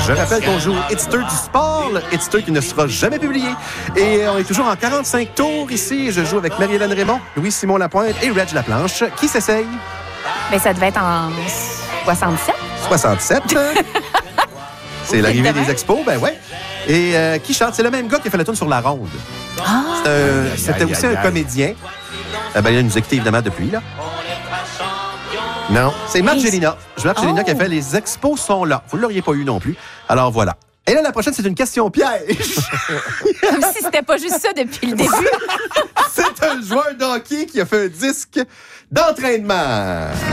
Je rappelle qu'on joue Hitster du sport, le Hitster qui ne sera jamais publié. Et on est toujours en 45 tours ici. Je joue avec Marie-Hélène Raymond, Louis-Simon Lapointe et Reg Laplanche. Qui s'essaye? Mais ça devait être en 67. 67. C'est l'arrivée des expos, ben ouais. Et qui chante? C'est le même gars qui a fait la tune sur La Ronde. C'était aussi un comédien. Ben, il nous a quittés évidemment depuis, là. Non, c'est Margelina. Je veux Margelina qui a fait Les expos sont là. Vous ne l'auriez pas eu non plus. Alors voilà. Et là, la prochaine, c'est une question piège. Comme si c'était pas juste ça depuis le début. C'est un joueur de hockey qui a fait un disque d'entraînement.